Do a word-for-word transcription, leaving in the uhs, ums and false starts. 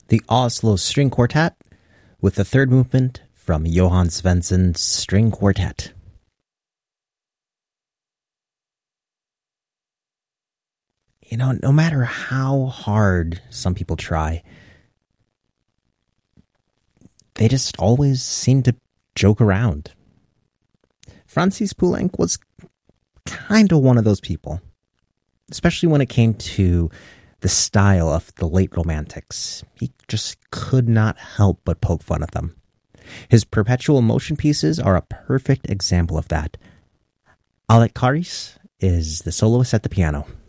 the Oslo String Quartet with the third movement from Johann Svensson's String Quartet. You know, no matter how hard some people try, they just always seem to joke around. Francis Poulenc was kind of one of those people, especially when it came to the style of the late Romantics. He just could not help but poke fun at them. His perpetual motion pieces are a perfect example of that. Alec Karis is the soloist at the piano.